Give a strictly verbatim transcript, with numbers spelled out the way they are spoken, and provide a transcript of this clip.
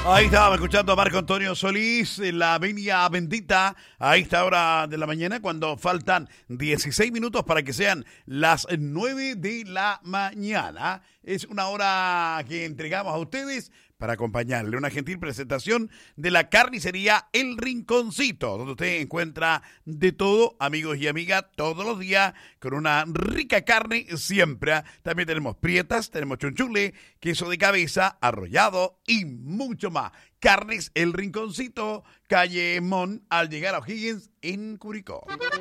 Ahí estábamos escuchando a Marco Antonio Solís en la Venia Bendita a esta hora de la mañana, cuando faltan dieciséis minutos para que sean las nueve de la mañana. Es una hora que entregamos a ustedes para acompañarle. Una gentil presentación de la carnicería El Rinconcito, donde usted encuentra de todo, amigos y amigas, todos los días, con una rica carne siempre. También tenemos prietas, tenemos chunchule, queso de cabeza, arrollado y mucho más. Carnes El Rinconcito, calle Mon, al llegar a O'Higgins, en Curicó.